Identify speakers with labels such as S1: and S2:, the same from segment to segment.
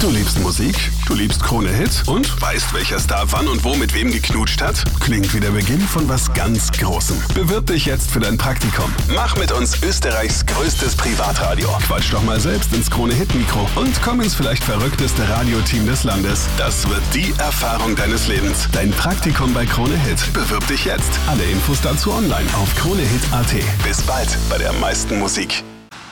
S1: Du liebst Musik, du liebst Krone Hit und weißt, welcher Star wann und wo mit wem geknutscht hat? Klingt wie der Beginn von was ganz Großem. Bewirb dich jetzt für dein Praktikum. Mach mit uns Österreichs größtes Privatradio. Quatsch doch mal selbst ins Krone Hit Mikro und komm ins vielleicht verrückteste Radioteam des Landes. Das wird die Erfahrung deines Lebens. Dein Praktikum bei Krone Hit. Bewirb dich jetzt. Alle Infos dazu online auf kronehit.at. Bis bald bei der meisten Musik.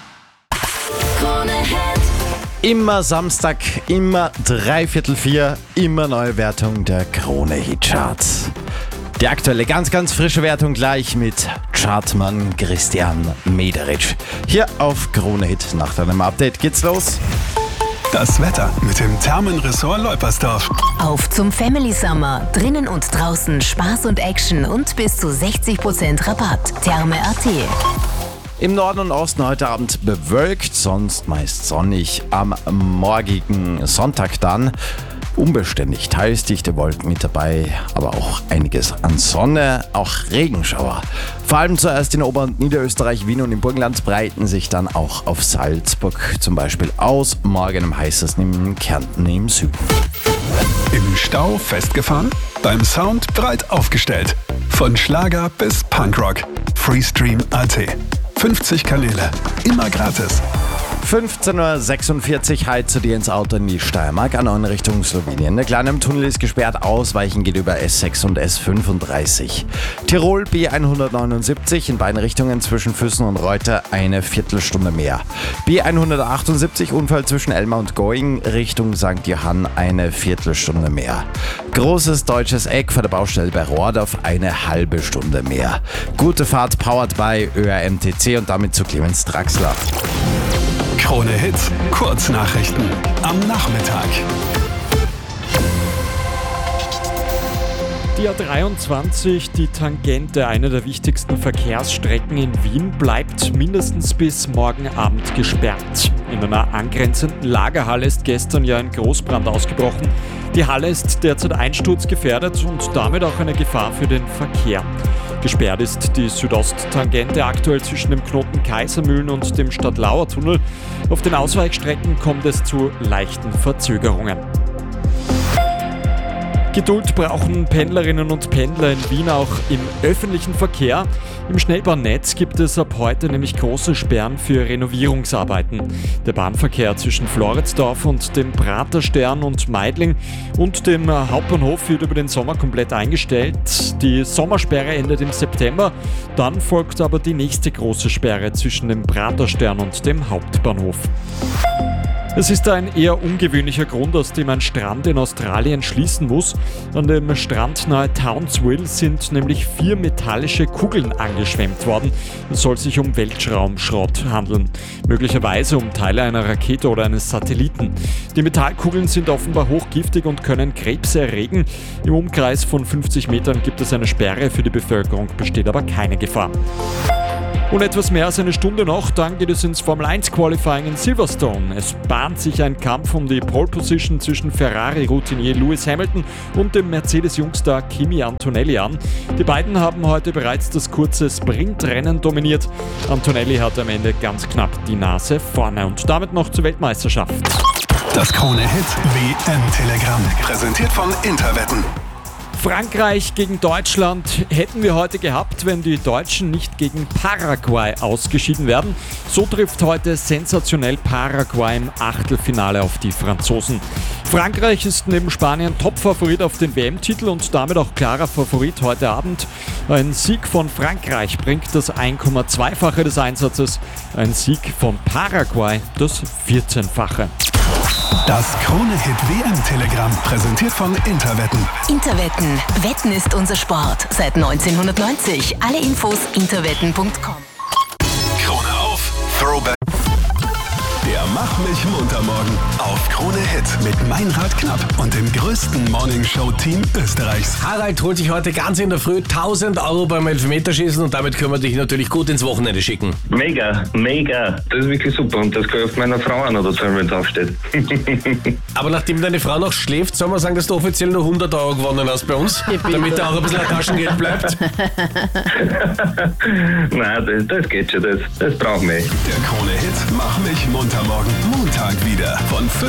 S2: Krone Hit.
S3: Immer Samstag, immer 3/4, immer neue Wertung der Krone Hit Charts. Die aktuelle ganz frische Wertung gleich mit Chartmann Christian Mederitsch. Hier auf Krone Hit. Nach deinem Update geht's los.
S1: Das Wetter mit dem Thermenressort Leupersdorf.
S2: Auf zum Family Summer. Drinnen und draußen Spaß und Action und bis zu 60% Rabatt. Therme.at.
S3: Im Norden und Osten heute Abend bewölkt, sonst meist sonnig. Am morgigen Sonntag dann unbeständig, teils dichte Wolken mit dabei, aber auch einiges an Sonne, auch Regenschauer. Vor allem zuerst in Ober- und Niederösterreich, Wien und im Burgenland breiten sich dann auch auf Salzburg zum Beispiel aus. Morgen am heißesten in Kärnten im Süden.
S1: Im Stau festgefahren? Beim Sound breit aufgestellt. Von Schlager bis Punkrock. Freestream.at. 50 Kanäle. Immer gratis.
S3: 15.46 Uhr, halt zu dir ins Auto in die Steiermark, an Richtung Slowenien. Der kleine Tunnel ist gesperrt, Ausweichen geht über S6 und S35. Tirol B179 in beiden Richtungen zwischen Füssen und Reuter eine Viertelstunde mehr. B178 Unfall zwischen Elmar und Going Richtung St. Johann eine Viertelstunde mehr. Großes deutsches Eck vor der Baustelle bei Rohrdorf eine halbe Stunde mehr. Gute Fahrt powered by ÖRMTC und damit zu Clemens Draxler.
S1: Krone Hit, Kurznachrichten am Nachmittag.
S4: Die A23, die Tangente, eine der wichtigsten Verkehrsstrecken in Wien, bleibt mindestens bis morgen Abend gesperrt. In einer angrenzenden Lagerhalle ist gestern ja ein Großbrand ausgebrochen. Die Halle ist derzeit einsturzgefährdet und damit auch eine Gefahr für den Verkehr. Gesperrt ist die Südosttangente aktuell zwischen dem Knoten Kaisermühlen und dem Stadtlauer-Tunnel. Auf den Ausweichstrecken kommt es zu leichten Verzögerungen. Geduld brauchen Pendlerinnen und Pendler in Wien auch im öffentlichen Verkehr. Im Schnellbahnnetz gibt es ab heute nämlich große Sperren für Renovierungsarbeiten. Der Bahnverkehr zwischen Floridsdorf und dem Praterstern und Meidling und dem Hauptbahnhof wird über den Sommer komplett eingestellt. Die Sommersperre endet im September. Dann folgt aber die nächste große Sperre zwischen dem Praterstern und dem Hauptbahnhof. Es ist ein eher ungewöhnlicher Grund, aus dem ein Strand in Australien schließen muss. An dem Strand nahe Townsville sind nämlich 4 metallische Kugeln angeschwemmt worden. Es soll sich um Weltraumschrott handeln, möglicherweise um Teile einer Rakete oder eines Satelliten. Die Metallkugeln sind offenbar hochgiftig und können Krebs erregen. Im Umkreis von 50 Metern gibt es eine Sperre für die Bevölkerung, besteht aber keine Gefahr. Und etwas mehr als eine Stunde noch, dann geht es ins Formel 1 Qualifying in Silverstone. Es bahnt sich ein Kampf um die Pole Position zwischen Ferrari-Routinier Lewis Hamilton und dem Mercedes-Jungstar Kimi Antonelli an. Die beiden haben heute bereits das kurze Sprintrennen dominiert. Antonelli hat am Ende ganz knapp die Nase vorne und damit noch zur Weltmeisterschaft.
S1: Das Krone Hit WM-Telegramm. Präsentiert von Interwetten.
S4: Frankreich gegen Deutschland hätten wir heute gehabt, wenn die Deutschen nicht gegen Paraguay ausgeschieden wären. So trifft heute sensationell Paraguay im Achtelfinale auf die Franzosen. Frankreich ist neben Spanien Topfavorit auf den WM-Titel und damit auch klarer Favorit heute Abend. Ein Sieg von Frankreich bringt das 1,2-fache des Einsatzes, ein Sieg von Paraguay das 14-fache.
S1: Das Krone Hit WM-Telegramm, präsentiert von Interwetten.
S2: Interwetten. Wetten ist unser Sport. Seit 1990. Alle Infos interwetten.com.
S1: Krone auf, Throwback. Der Mach mich munter morgen auf Krone Hit mit Meinrad Knapp und dem größten Morningshow-Team Österreichs.
S5: Harald holt sich heute ganz in der Früh 1.000 Euro beim Elfmeterschießen und damit können wir dich natürlich gut ins Wochenende schicken.
S6: Mega. Das ist wirklich super und das kann ich auf meiner Frau auch noch dazu, wenn es aufsteht.
S5: Aber nachdem deine Frau noch schläft, soll man sagen, dass du offiziell nur 100 Euro gewonnen hast bei uns, damit da auch ein bisschen Taschengeld bleibt.
S6: Nein, das geht schon, das brauchen wir.
S1: Der Krone Hit Mach mich munter morgen Montag wieder von 5